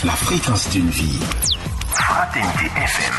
La fréquence d'une vie. Fraternité FM.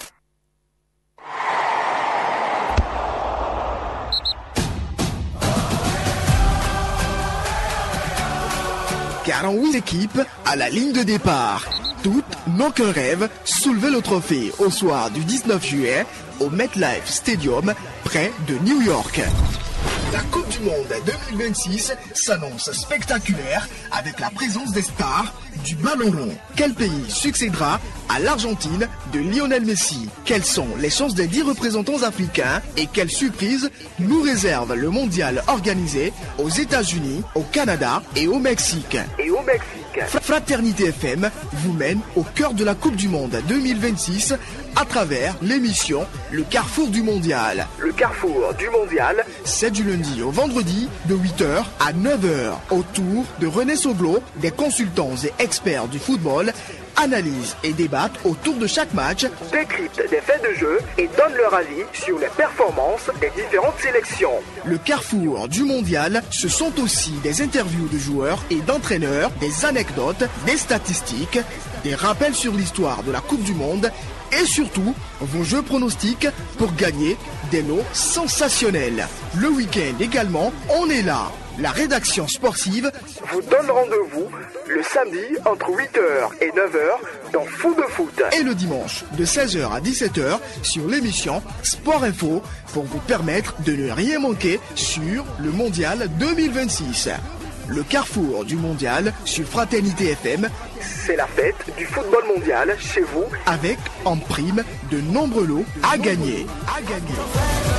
« 48 équipes à la ligne de départ. Toutes n'ont qu'un rêve, soulever le trophée au soir du 19 juillet au MetLife Stadium près de New York. La Coupe du Monde 2026 s'annonce spectaculaire avec la présence des stars du ballon rond. Quel pays succédera à l'Argentine de Lionel Messi? Quelles sont les chances des 10 représentants africains et quelle surprise nous réserve le mondial organisé aux États-Unis, au Canada et au Mexique? Fraternité FM vous mène au cœur de la Coupe du Monde 2026 à travers l'émission Le Carrefour du Mondial. Le Carrefour du Mondial, c'est du lundi au vendredi de 8h à 9h. Autour de René Soglo, des consultants et experts du football analysent et débattent autour de chaque match, décryptent des faits de jeu et donnent leur avis sur les performances des différentes sélections. Le Carrefour du Mondial, ce sont aussi des interviews de joueurs et d'entraîneurs, des anecdotes, des statistiques, des rappels sur l'histoire de la Coupe du Monde et surtout vos jeux pronostics pour gagner des lots sensationnels. Le week-end également, on est là. La rédaction sportive vous donne rendez-vous le samedi entre 8h et 9h dans Fou de Foot. Et le dimanche de 16h à 17h sur l'émission Sport Info pour vous permettre de ne rien manquer sur le Mondial 2026. Le Carrefour du Mondial sur Fraternité FM, c'est la fête du football mondial chez vous avec en prime de nombreux lots à gagner.